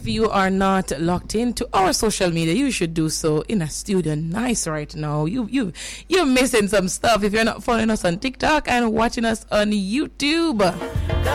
you are not locked into our social media, you should do so in a studio nice right now. You're missing some stuff if you're not following us on TikTok and watching us on YouTube.